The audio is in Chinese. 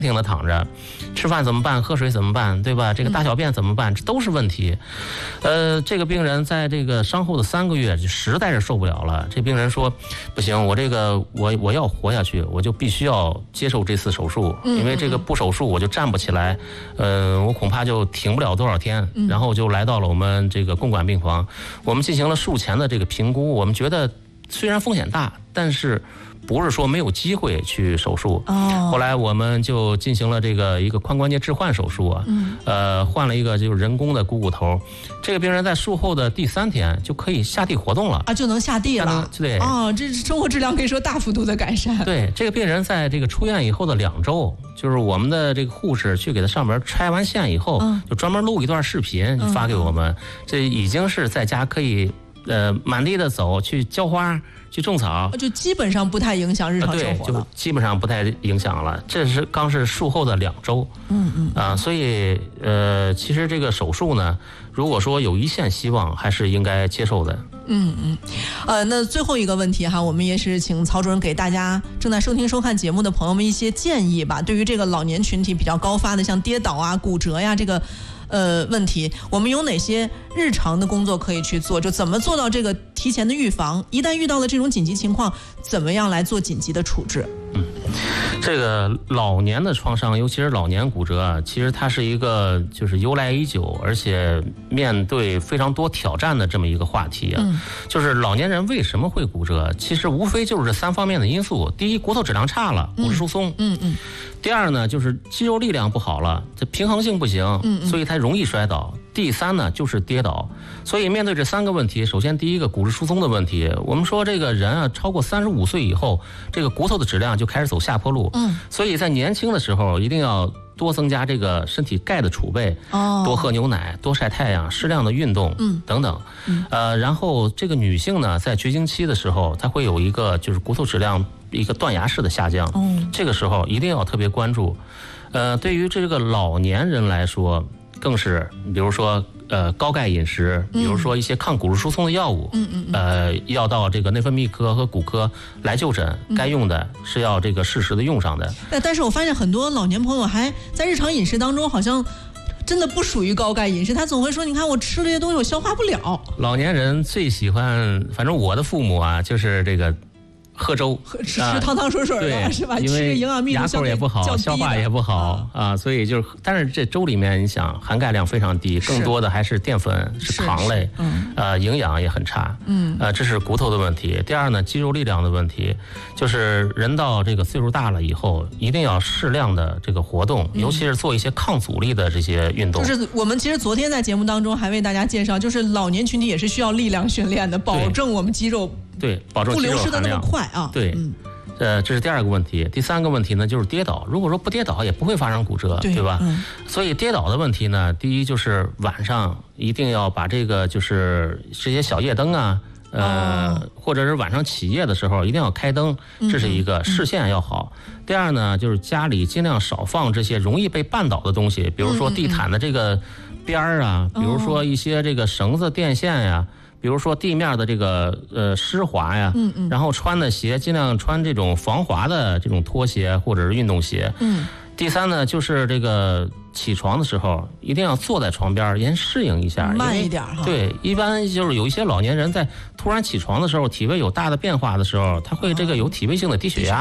停的躺着，吃饭怎么办？喝水怎么办？对吧？这个大小便怎么办？这都是问题。这个病人在这个伤后的3个月就实在是受不了了。这病人说：“不行，我要活下去，我就必须要接受这次手术，因为这个不手术我就站不起来，我恐怕就挺不了多少天。”然后就来到了我们这个共管病房，我们进行了术前的这个评估，我们觉得虽然风险大，但是不是说没有机会去手术。后来我们就进行了一个髋关节置换手术啊，换了一个就是人工的股骨头。这个病人在术后的第3天就可以下地活动了啊， 就能下地了。 对， 这生活质量可以说大幅度的改善。 对，这个病人在这个出院以后的2周，就是我们的这个护士去给他上门拆完线以后，就专门录一段视频发给我们。这已经是在家可以满地的走，去浇花，去种草， 就基本上不太影响日常生活了。 对，就基本上不太影响了。这是刚是术后的2周，所以其实这个手术呢，如果说有一线希望，还是应该接受的。 那最后一个问题哈，我们也是请曹主任给大家正在收听收看节目的朋友们一些建议吧。对于这个老年群体比较高发的，像跌倒啊、骨折呀这个问题，我们有哪些日常的工作可以去做？就怎么做到这个提前的预防？一旦遇到了这种紧急情况，怎么样来做紧急的处置？ 这个老年的创伤，尤其是老年骨折啊，其实它是一个就是由来已久，而且面对非常多挑战的这么一个话题啊。就是老年人为什么会骨折？其实无非就是这3方面的因素。第一，骨头质量差了，骨质疏松。第二呢，就是肌肉力量不好了，这平衡性不行，所以它容易摔倒。第3呢，就是跌倒。所以面对这3个问题，首先第一个骨质疏松的问题，我们说这个人啊，超过35岁以后，这个骨头的质量就开始走下坡路。所以在年轻的时候一定要多增加这个身体钙的储备，多喝牛奶，多晒太阳，适量的运动，等等。然后这个女性呢，在绝经期的时候，她会有一个就是骨头质量一个断崖式的下降，这个时候一定要特别关注。对于这个老年人来说，更是比如说高钙饮食，比如说一些抗骨质疏松的药物，要到这个内分泌科和骨科来就诊，该用的是要这个适时的用上的。 但是我发现很多老年朋友还在日常饮食当中好像真的不属于高钙饮食，他总会说你看我吃这些东西我消化不了。 老年人最喜欢，反正我的父母啊，就是这个喝粥， 吃汤汤水水的，是吧？ 因为营养密度牙口也不好，消化也不好啊，所以就是，但是这粥里面你想含钙量非常低，更多的还是淀粉，是糖类，营养也很差，这是骨头的问题。第二呢，肌肉力量的问题，就是人到这个岁数大了以后，一定要适量的这个活动，尤其是做一些抗阻力的这些运动。 就是我们其实昨天在节目当中还为大家介绍，就是老年群体也是需要力量训练的，保证我们肌肉。 对，保证不流失的那么快啊！ 对，这是第2个问题。第3个问题呢，就是跌倒。如果说不跌倒，也不会发生骨折，对吧？所以跌倒的问题呢，第一就是晚上一定要把这个就是这些小夜灯啊，或者是晚上起夜的时候一定要开灯，这是一个视线要好。第2呢，就是家里尽量少放这些容易被绊倒的东西，比如说地毯的这个边儿啊，比如说一些这个绳子、电线呀。比如说地面的这个湿滑呀，然后穿的鞋尽量穿这种防滑的这种拖鞋或者是运动鞋。第3呢，就是这个起床的时候一定要坐在床边，先适应一下， 慢一点哈。 对，一般就是有一些老年人在突然起床的时候，体位有大的变化的时候，他会这个有体位性的低血压。